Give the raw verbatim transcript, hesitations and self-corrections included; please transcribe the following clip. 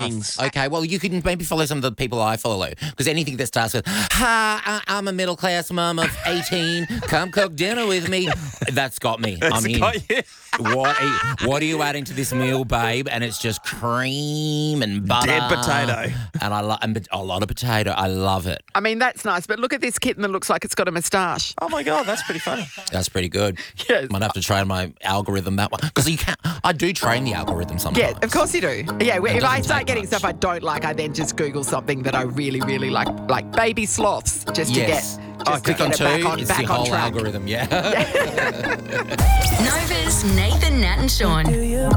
things. Okay, well, you can maybe follow some of the people I follow because anything that starts with, "Hi, I- I'm a middle class mum of eighteen. Come cook dinner with me." That's got me. I'm in. got you. What are you, what are you adding to this meal, babe? And it's just cream and butter. Dead potato. And I love a lot of potato. I love it. I mean, that's nice, but look at this kitten that looks like it's got a moustache. Oh, my God, that's pretty funny. That's pretty good. Yes. Might have to train my algorithm that one. Because you can't, I do train the algorithm sometimes. Yeah, of course you do. Yeah, if I doesn't start take getting much. stuff I don't like, I then just Google something that I really, really like, like baby sloths, just Yes. to get, Oh, just to click on get two, it back on, it's back the on whole track. algorithm, yeah. Nova's Nathan, Nat and Sean.